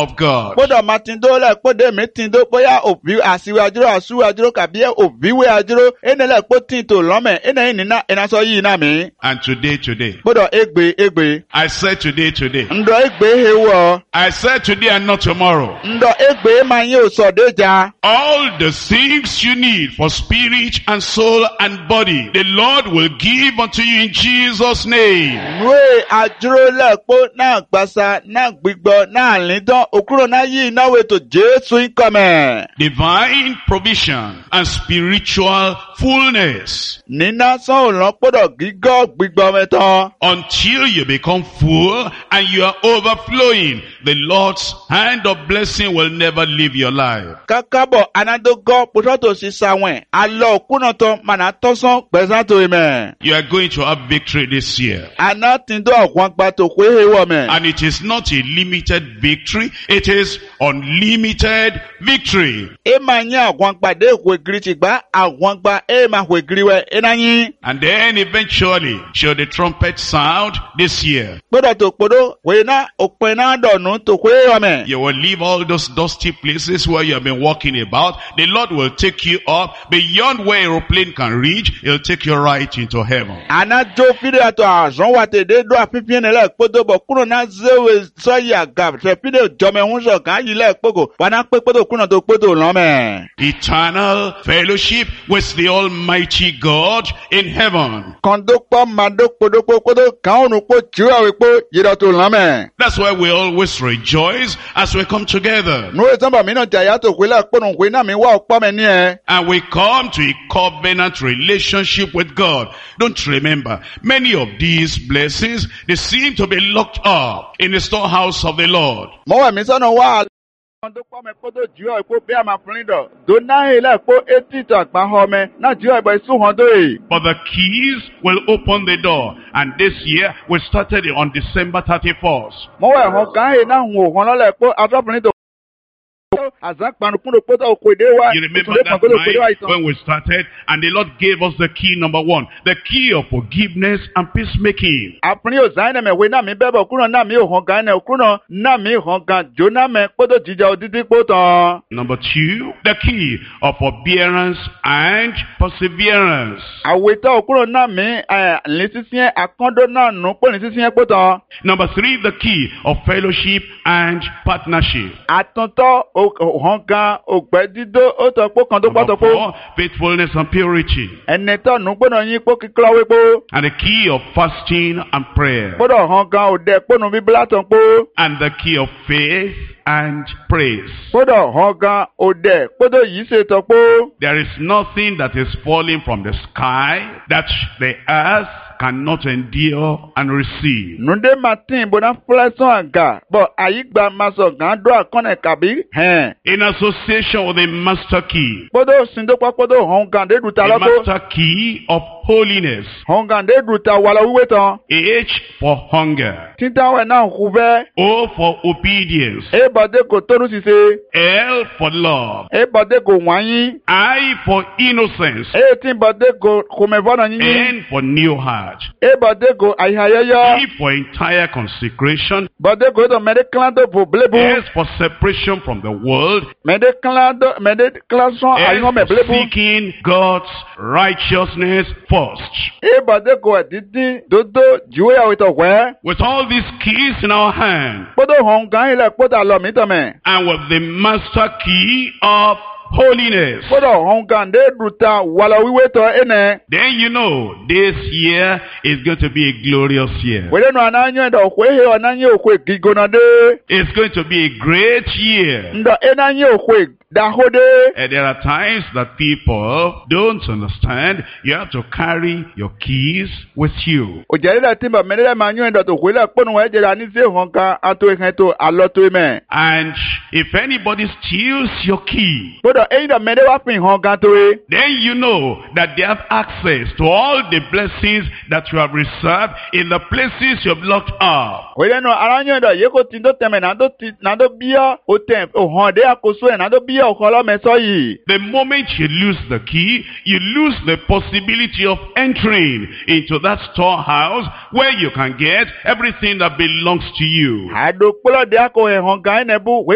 of God. Gbọ́dọ̀ máa ti dó lẹ̀ kpọ́dé mi ti dó bóyá òbí àsìwé àdúró àsúwé àdúró kàbí òbíwé àdúró ẹnì lẹ̀ kpó tí tò lọ́mẹ̀ ẹnì yìí nínà ẹnà sọ yìí nà mí. And today. Gbọ́dọ̀ egbe. I said today. Ndọ̀ egbe hewọ́. I said today and not tomorrow. Ndọ̀ egbe máa yín òsọ̀déjà. All the things you need for spirit and soul and body, the Lord will give unto you in Jesus' name. Nùwé àdúró lẹ̀ kpó náà gbàsá náà gbígbọ́ náà lídán òkúrò náà yìí náà wètò Jésù ń kọ́mẹ̀. Divine provision and spiritual fullness. Nínà sọ̀rọ̀ gbọ́dọ̀ gígọ́ gbígbọ́ mẹ́tọ́. Until you become full and you are overflowing, the Lord's hand of blessing will never leave your life. Kakabo anadogọ pòtọ́tò sísàwẹ̀ alọ́ òkúnàtọ̀ mànà tọ́sán gbẹ̀sàtò ìmẹ̀. You are going to have victory this year. Àná tí ń dọ́ ọ̀gbọ́n gbàtò pé èèwọ̀ mẹ̀. And it is not a limited victory, it is unlimited victory. Ẹ máa yín ọ̀gbọ́n gbàdé ìwé gírí ti gbá ọ̀gbọ́n gbà ẹ máa wé gírí wẹ̀ ẹ náà yín. And then eventually, shall the trumpet sound this year? Gbọ́dọ̀ tó kpọ́dọ̀ wèé náà òpin náà dọ̀nù tó pé èèwọ̀ mẹ̀. You will leave all those dusty places where you have been walking about. The Lord will take you up beyond where aeroplane can reach. He'll take you right into heaven. Àná jó fídíò àtọ̀ àzọ́n wà tèdè dọ́ àfífín nílẹ̀ kpọ́dọ̀ bọ̀ kúrò náà zéwé sọ́yì àgà tẹ̀ fídíò jọmẹ̀ ń sọ̀ ká yìí lẹ̀ kpọ́gò wà náà pé kpọ́dọ̀ kúrò tó kpọ́dọ̀ lọ́mẹ̀. Eternal fellowship with the Almighty God in heaven. Kọ̀ǹdókpọ̀ màdókpọ̀dókpọ̀dọ̀ kàn ó kpọ̀ tìwáwé kpọ̀ yìí tó lọ́mẹ̀. That's why we always rejoice as we come together. Nùwé sọ́nbà mi náà jàyà tó kpé lẹ̀ kpọ̀nù kpé náà mi wá ọ̀pọ̀ mẹ́ ní ẹ. And we come to a covenant relationship with God. Don't remember, many of these blessings, they seem to be locked up in the storehouse of the Lord. Mọ̀wé mi sọ́nà wá. Kọ̀ǹdókpọ̀ mẹ́ kpọ́dọ̀ jùlọ ìkó bí a máa fún dọ̀. Dònáhì lẹ̀ kpó etí tó àgbà họ mẹ́ náà jùlọ ìbọn ìsú hàn dóyè. But the keys will open the door. And this year, we started on December 31st. Mọ̀wé hàn káyè náà hùn hàn lọ́lẹ̀ kpó àtọ́fúnni tó. You remember that night when we started and the Lord gave us the key number 1, the key of forgiveness and peacemaking. Number 2, the key of forbearance and perseverance. Number 3, the key of fellowship and partnership. Number 4, faithfulness and purity. And the key of fasting and prayer. And the key of faith and praise. There is nothing that is falling from the sky that the earth cannot endure and receive. In association with the master key. The master key of holiness. H for hunger. O for obedience. L for love. I for innocence. N for new heart. E for entire consecration. S for separation from the world. S for seeking God's righteousness first. With all these keys in our hand, and with the master key of holiness, then you know this year is going to be a glorious year. It's going to be a great year. And there are times that people don't understand. You have to carry your keys with you. And if anybody steals your key, then you know that they have access to all the blessings that you have reserved in the places you have locked up. The moment you lose the key, you lose the possibility of entering into that storehouse where you can get everything that belongs to you.